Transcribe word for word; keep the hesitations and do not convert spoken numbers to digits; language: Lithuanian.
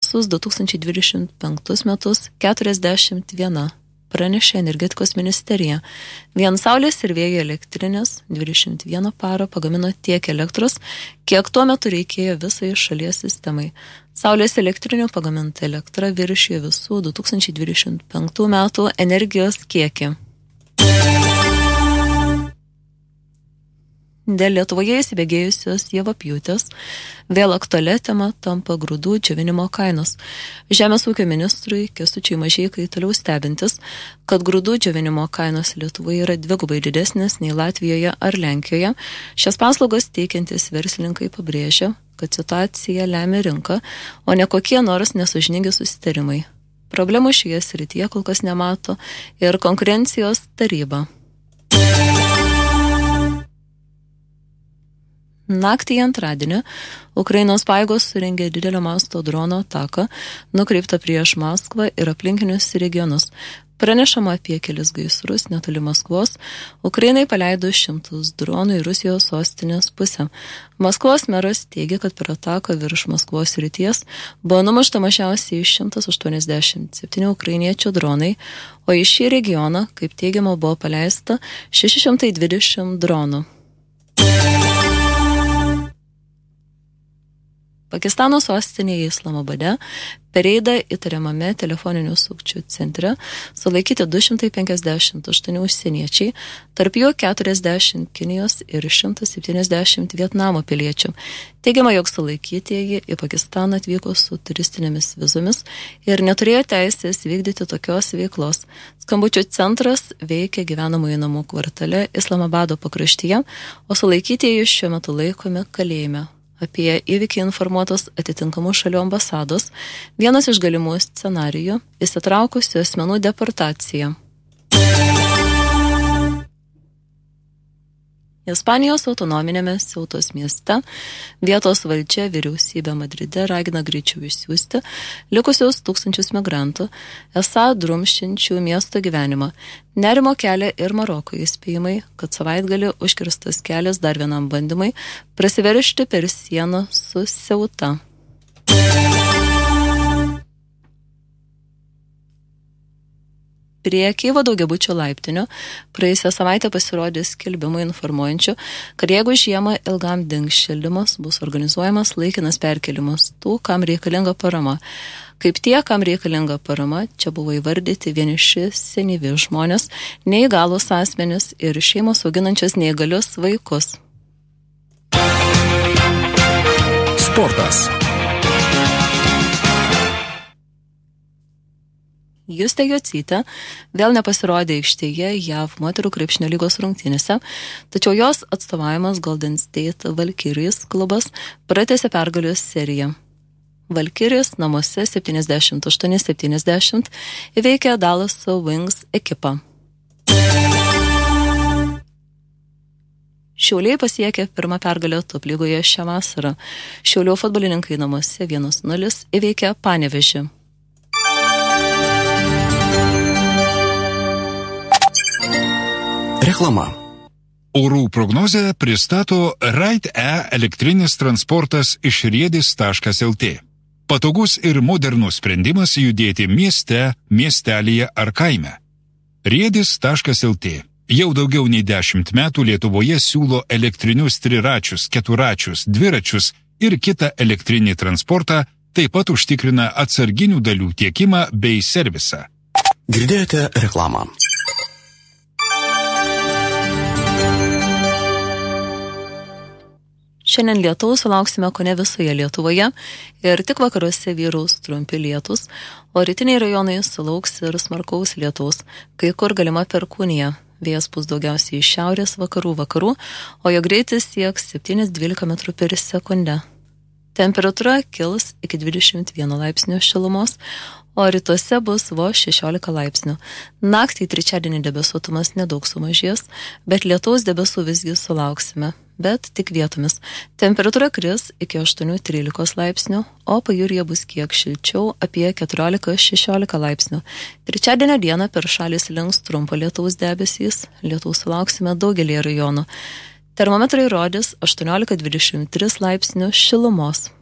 visus du tūkstančiai dvidešimt penktus metus keturiasdešimt viena, pranešė energetikos ministerija. Vien saulės ir vėjo elektrinės dvidešimt vieną parą pagamino tiek elektros, kiek tuo metu reikėjo visai šalies sistemai. Saulės elektrinių pagaminta elektra viršijo visų du tūkstančiai dvidešimt penktų metų energijos kiekį. Dėl Lietuvoje įsibėgėjusios javapjūtės vėl aktualia tema tampa grūdų džiovinimo kainos. Žemės ūkio ministrui Kęstučiui Mažeikai toliau stebintis, kad grūdų džiovinimo kainos Lietuvoje yra dvigubai didesnės nei Latvijoje ar Lenkijoje. Šias paslaugas teikiantys verslininkai pabrėžia, kad situacija lemia rinka, o ne kokie nors nesąžiningi susitarimai. Problemų šioje srityje kol kas nemato ir konkurencijos taryba. Naktį antradienį Ukrainos pajėgos surengė didelio masto drono ataką, nukreiptą prieš Maskvą ir aplinkinius regionus. Pranešama apie kelis gaisrus netoli Maskvos. Ukrainai paleido šimtus dronų į Rusijos sostinės pusę. Maskvos meras teigia, kad per ataką virš Maskvos srities buvo numušta mažiausiai šimtas aštuoniasdešimt septyni ukrainiečių dronai, o į šį regioną, kaip teigiama, buvo paleista šeši šimtai dvidešimt dronų. Pakistano sostinėje Islamabade per reidą įtariamame telefoninių sukčių centre sulaikyti du šimtai penkiasdešimt aštuoni užsieniečiai, tarp jų keturiasdešimt Kinijos ir šimtas septyniasdešimt Vietnamo piliečių. Teigiama, jog sulaikytieji į Pakistaną atvyko su turistinėmis vizomis ir neturėjo teisės vykdyti tokios veiklos. Skambučių centras veikia gyvenamųjų namų kvartale Islamabado pakraštyje, o sulaikytieji šiuo metu laikomi kalėjime. Apie įvykį informuotos atitinkamų šalių ambasados, vienas iš galimų scenarijų – įsitraukusių asmenų deportacija. Ispanijos autonominėme Ceutos mieste vietos valdžia vyriausybė Madride ragina greičiau išsiųsti likusius tūkstančius migrantų, esą drumsčiančių miesto gyvenimą. Nerimo kelia ir Maroko įspėjimai, kad savaitgalį užkirstas kelias dar vienam bandymui prasiveržti per sieną su Ceuta. Prie Kijevo daugiabučio laiptinio praėjusią savaitę pasirodė skelbimų informuojančių, kad jeigu žiemą ilgam dings šildymas, bus organizuojamas laikinas perkelimas tų, kam reikalinga parama. Kaip tie, kam reikalinga parama, čia buvo įvardyti vieniši senyvi žmonės, neįgalūs asmenys ir šeimos auginančios neįgalius vaikus. Sportas. Justė Jocytė vėl nepasirodė aikštėje J A V moterų krepšinio lygos rungtynėse, tačiau jos atstovavimas Golden State Valkyries klubas pratęsė pergalios seriją. Valkyries namuose septyniasdešimt aštuoni septyniasdešimt įveikė Dallas Wings ekipą. Šiauliai pasiekė pirmą pergalę top lygoje šią vasarą. Šiaulių futbolininkai namuose vienas nulis įveikė Panevėžį. Reklama. Orų prognozę pristato Ride E elektrinis transportas iš riedis taškas el tė. Patogus ir modernus sprendimas judėti mieste, miestelyje ar kaime. riedis taškas el tė jau daugiau nei dešimt metų Lietuvoje siūlo elektrinius triračius, keturačius, dviračius ir kitą elektrinį transportą, taip pat užtikrina atsarginių dalių tiekimą bei servisą. Girdėjote reklamą. Šiandien lietaus sulauksime kone visoje Lietuvoje ir tik vakaruose vyraus trumpi lietūs, o rytiniai rajonai sulauks ir smarkaus lietaus, kai kur galima perkūnija. Vėjas pūs daugiausiai iš šiaurės vakarų vakarų, o jo greitis sieks septyni dvylika metrų per sekundę. Temperatūra kils iki dvidešimt vieno laipsnio šilumos, o rytuose bus vos šešiolika laipsnių. Naktį trečiadienį debesuotumas nedaug sumažės, bet lietaus debesų visgi sulauksime, bet tik vietomis. Temperatūra kris iki aštuoni trylika laipsnių, o pajūryje bus kiek šilčiau apie keturiolika šešiolika laipsnių. Trečiadienio dieną per šalį slinks trumpo lietaus debesys, lietaus sulauksime daugelį rajonų. Termometrai rodys aštuoniolika dvidešimt tris laipsnių šilumos.